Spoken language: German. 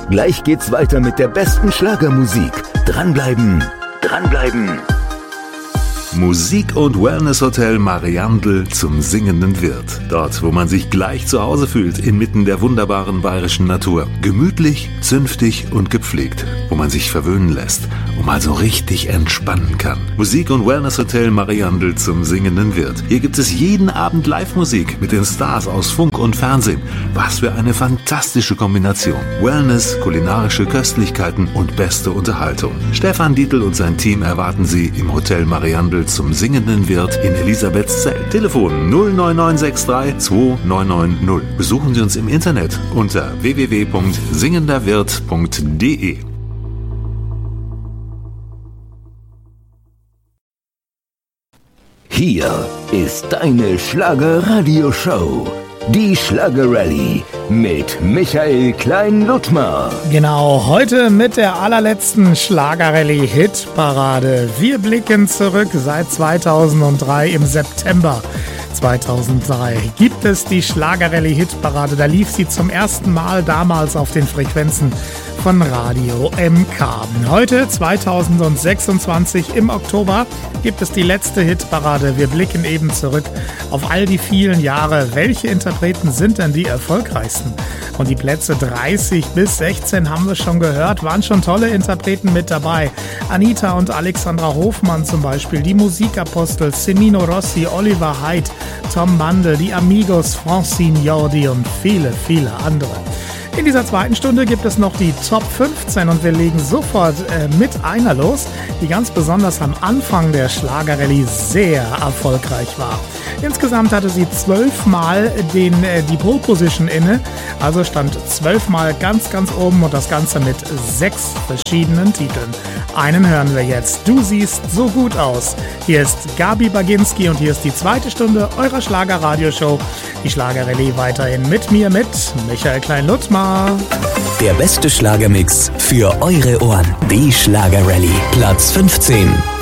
Gleich geht's weiter mit der besten Schlagermusik. Dranbleiben, dranbleiben. Musik- und Wellness-Hotel Mariandel zum singenden Wirt. Dort, wo man sich gleich zu Hause fühlt, inmitten der wunderbaren bayerischen Natur. Gemütlich, zünftig und gepflegt, wo man sich verwöhnen lässt und mal so richtig entspannen kann. Musik- und Wellness-Hotel Mariandel zum singenden Wirt. Hier gibt es jeden Abend Live-Musik mit den Stars aus Funk und Fernsehen. Was für eine fantastische Kombination. Wellness, kulinarische Köstlichkeiten und beste Unterhaltung. Stefan Dietl und sein Team erwarten Sie im Hotel Mariandel zum singenden Wirt in Elisabethzell. Telefon 09963 2990. Besuchen Sie uns im Internet unter www.singenderwirt.de. Hier ist deine Schlager-Radio-Show. Die Schlager-Rallye mit Michael Klein-Ludtmer. Genau, heute mit der allerletzten Schlager-Rallye-Hitparade. Wir blicken zurück seit 2003 im September. 2003 gibt es die Schlager-Rallye-Hitparade. Da lief sie zum ersten Mal damals auf den Frequenzen von Radio MK. Heute, 2026 im Oktober, gibt es die letzte Hitparade. Wir blicken eben zurück auf all die vielen Jahre. Welche Interpreten sind denn die erfolgreichsten? Und die Plätze 30 bis 16 haben wir schon gehört, waren schon tolle Interpreten mit dabei. Anita und Alexandra Hofmann zum Beispiel, die Musikapostel, Semino Rossi, Oliver Heidt, Tom Mandl, die Amigos, Francine Jordi und viele, viele andere. In dieser zweiten Stunde gibt es noch die Top 15 und wir legen sofort mit einer los, die ganz besonders am Anfang der Schlager-Rallye sehr erfolgreich war. Insgesamt hatte sie 12 Mal die Pole Position inne, also stand 12 Mal ganz, ganz oben und das Ganze mit 6 verschiedenen Titeln. Einen hören wir jetzt. Du siehst so gut aus. Hier ist Gabi Baginski und hier ist die zweite Stunde eurer Schlager-Radio-Show. Die Schlager-Rallye weiterhin mit mir, mit Michael Klein-Ludtmer. Der beste Schlagermix für eure Ohren. Die Schlager-Rallye. Platz 15.